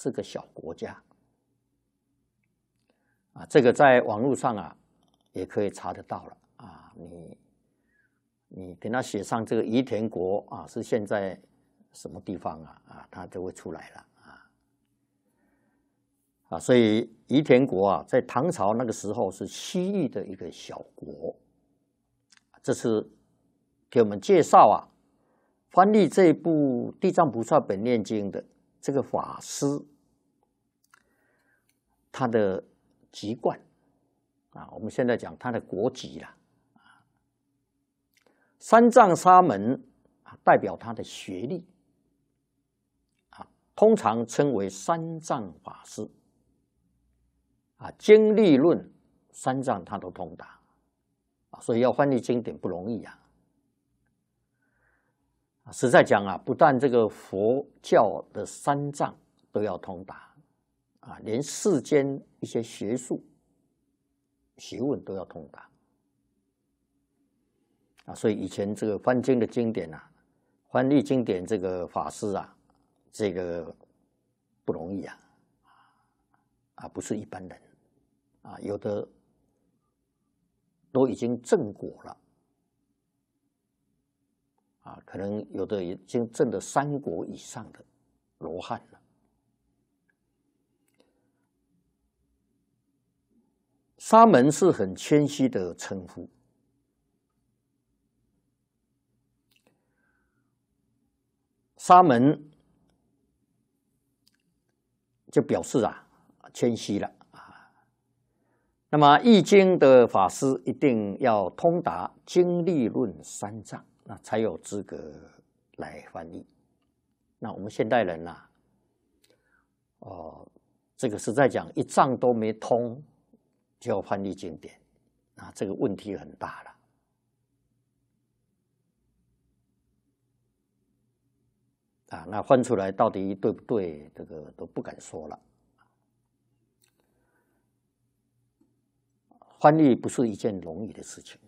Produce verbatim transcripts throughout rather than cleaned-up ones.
是个小国家啊，这个在网络上啊也可以查得到了啊。你你给他写上这个宜田国啊是现在什么地方啊啊，它就会出来了啊啊，所以宜田国啊，在唐朝那个时候是西域的一个小国。这是给我们介绍啊，翻译这部《地藏菩萨本愿经》的这个法师，他的籍贯啊，我们现在讲他的国籍啦。三藏沙门啊，代表他的学历啊，通常称为三藏法师啊，经历论三藏他都通达。所以要翻译经典不容易啊！实在讲啊，不但这个佛教的三藏都要通达啊，连世间一些学术学问都要通达啊。所以以前这个翻经的经典啊，翻译经典这个法师啊，这个不容易啊，啊，不是一般人啊，有的都已经证果了啊，可能有的已经证了三果以上的罗汉了。沙门是很谦虚的称呼，沙门就表示啊谦虚了。那么易经的法师一定要通达经历论三藏，那才有资格来翻译。那我们现代人呐、啊，哦，这个实在讲一藏都没通，就要翻译经典，啊，这个问题很大了。啊，那翻出来到底对不对，这个都不敢说了。翻译不是一件容易的事情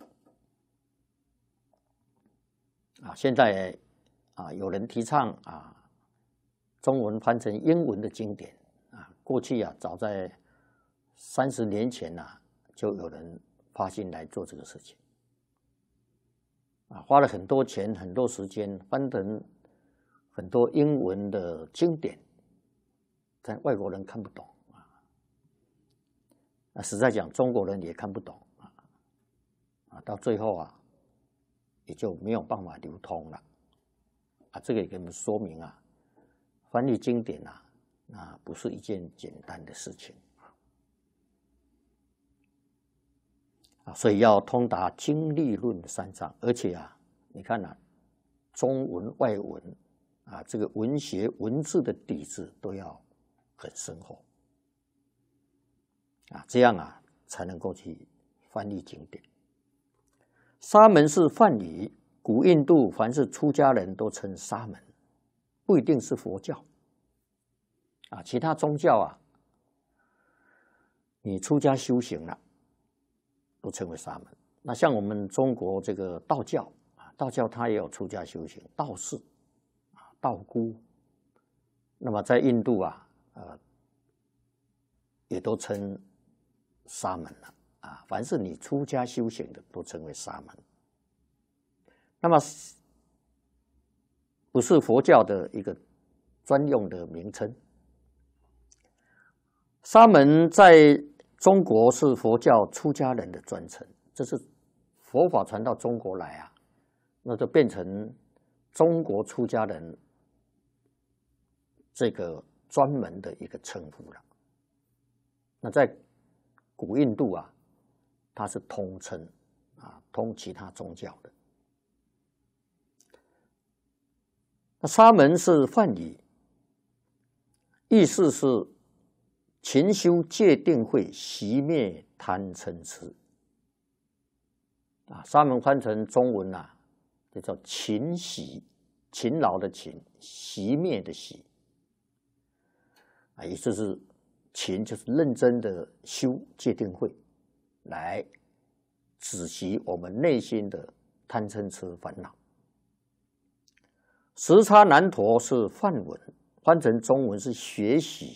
啊！现在啊，有人提倡啊，中文翻成英文的经典啊。过去啊，早在三十年前呐、啊，就有人发心来做这个事情啊，花了很多钱、很多时间，翻成很多英文的经典，但外国人看不懂。那实在讲，中国人也看不懂啊，啊，到最后啊，也就没有办法流通了，啊，这个也给我们说明啊，翻译经典啊，那不是一件简单的事情啊，所以要通达经历论三藏，而且啊，你看啊，中文、外文啊，这个文学文字的底子都要很深厚。啊，这样啊才能够去翻译经典。沙门是梵语，古印度凡是出家人都称沙门，不一定是佛教。啊，其他宗教啊，你出家修行了，都称为沙门。那像我们中国这个道教啊，道教它也有出家修行，道士啊、道姑。那么在印度啊，呃，也都称沙门了啊，凡是你出家修行的，都称为沙门。那么不是佛教的一个专用的名称。沙门在中国是佛教出家人的专称，这是佛法传到中国来啊，那就变成中国出家人这个专门的一个称呼了。那在古印度啊，它是通称啊，通其他宗教的。那沙门是梵语，意思是勤修戒定慧，熄灭贪嗔痴。啊，沙门翻成中文啊，就叫勤习，勤劳的勤，熄灭的熄。啊，也就是勤就是认真的修戒定慧，来止息我们内心的贪嗔痴烦恼。时差难陀是梵文，翻成中文是学习